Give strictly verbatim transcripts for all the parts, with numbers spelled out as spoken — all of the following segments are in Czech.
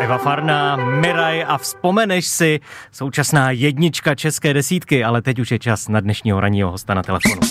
Eva Farná, Miraj a vzpomeneš si, současná jednička české desítky, ale teď už je čas na dnešního ranního hosta na telefonu.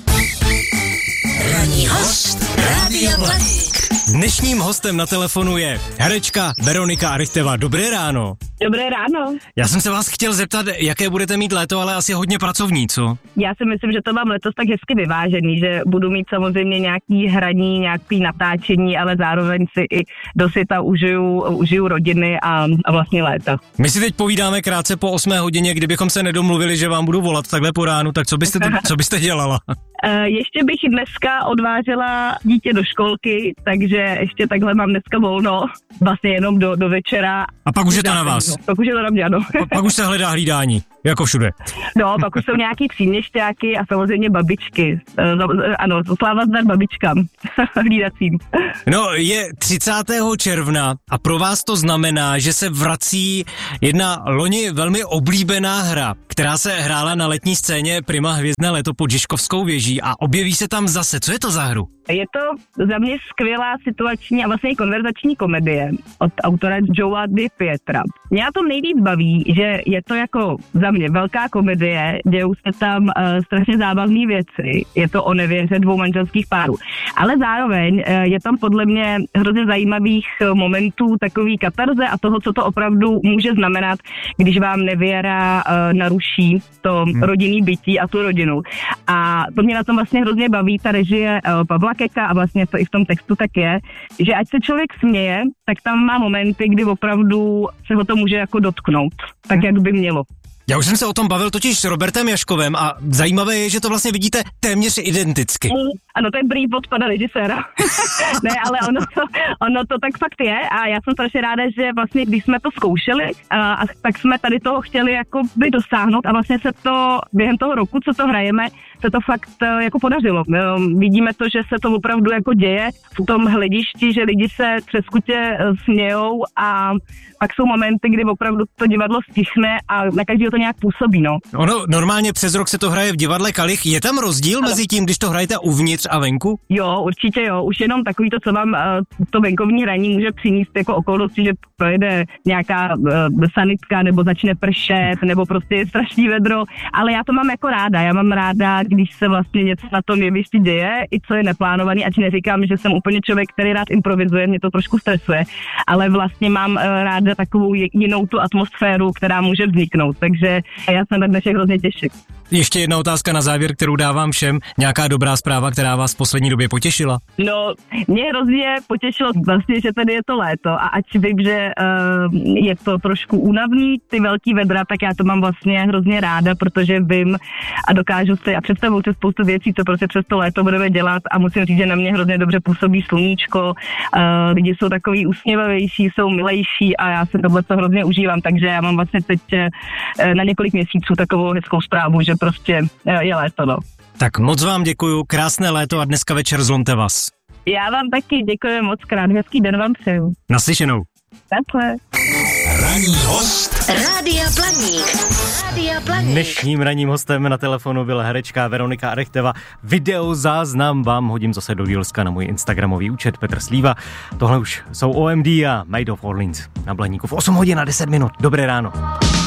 Ranní host Rádia Blaník. Dnešním hostem na telefonu je herečka Veronika Arechteva. Dobré ráno. Dobré ráno. Já jsem se vás chtěl zeptat, jaké budete mít léto, ale asi hodně pracovní, co? Já si myslím, že to mám letos tak hezky vyvážený, že budu mít samozřejmě nějaký hraní, nějaký natáčení, ale zároveň si i do světa užiju, užiju rodiny a, a vlastně léta. My si teď povídáme krátce po osmé hodině, kdybychom se nedomluvili, že vám budu volat takhle po ránu, tak co byste, co byste dělala? Uh, ještě bych dneska odvážela dítě do školky, takže ještě takhle mám dneska volno, vlastně jenom do, do večera. A pak už je to na vás? Pak už je to na mě, ano. Pa, pak už se hledá hlídání, jako všude. No, pak už jsou nějaký příměšťáky a samozřejmě babičky. Uh, ano, sláva zdar babičkám hlídacím. No, je třicátého června a pro vás to znamená, že se vrací jedna loni velmi oblíbená hra, která se hrála na letní scéně Prima Hvězdné léto pod Žižkovskou věží a objeví se tam zase. Co je to za hru? Je to za mě skvělá situační a vlastně konverzační komedie od autora Joea Di Pietra. Mě to nejvíc baví, že je to jako za mě velká komedie, dějou se tam uh, strašně zábavné věci, je to o nevěře dvou manželských párů, ale zároveň uh, je tam podle mě hrozně zajímavých uh, momentů takový katarze a toho, co to opravdu může znamenat, když vám nevěra uh, naruší to hmm. rodinný bytí a tu rodinu. A to mě na tom vlastně hrozně baví, ta režie uh, Pavla Keka a vlastně to i v tom textu tak je, že ať se člověk směje, tak tam má momenty, kdy opravdu se ho to může jako dotknout, tak jak by mělo. Já už jsem se o tom bavil totiž s Robertem Jaškovem a zajímavé je, že to vlastně vidíte téměř identicky. Ano, to je brief od pana režiséra. Ne, ale ono to, ono to tak fakt je a já jsem strašně ráda, že vlastně když jsme to zkoušeli, a, a tak jsme tady toho chtěli jako by dosáhnout a vlastně se to během toho roku, co to hrajeme, se to fakt jako podařilo. Vidíme to, že se to opravdu jako děje v tom hledišti, že lidi se třeskutě smějou a pak jsou momenty, kdy opravdu to divadlo stichne a na každého to nějak působí, no. Ono normálně přes rok se to hraje v divadle Kalich. Je tam rozdíl ano. mezi tím, když to hrajete uvnitř a venku? Jo, určitě jo. Už jenom takový to, co vám uh, to venkovní hraní může přinést jako okolnosti, že projede nějaká uh, sanitka nebo začne pršet, nebo prostě je strašný vedro, ale já to mám jako ráda. Já mám ráda, když se vlastně něco na tom jevišti děje, i co je neplánovaný, ať neříkám, že jsem úplně člověk, který rád improvizuje, mě to trošku stresuje, ale vlastně mám uh, ráda takovou jinou tu atmosféru, která může vzniknout, takže já se na dnešek hrozně těším. Ještě jedna otázka na závěr, kterou dávám všem. Nějaká dobrá zpráva, která vás v poslední době potěšila? No, mě hrozně potěšilo vlastně, že tady je to léto a ať vím, že uh, je to trošku únavný, ty velký vedra, tak já to mám vlastně hrozně ráda, protože vím a dokážu si a představuju si spoustu věcí, co prostě přes to léto budeme dělat a musím říct, že na mě hrozně dobře působí sluníčko, uh, lidi jsou takový usměvavější, jsou milejší a já se tohle to hrozně užívám, takže já mám vlastně teď uh, na několik měsíců takovou hezkou zprávu, že prostě je léto, no. Tak moc vám děkuju, krásné léto a dneska večer zlomte vás. Já vám taky děkuji moc krát, hezký den vám přeju. Naslyšenou. Takhle. Ranní host Rádia Blaník. Rádia Blaník. Dnešním ranním hostem na telefonu byla herečka Veronika Arechteva. Videozáznam vám hodím zase do dílska na můj instagramový účet Petr Slíva. Tohle už jsou O M D a Made of Orleans na Blaníku v osm hodin a deset minut. Dobré ráno.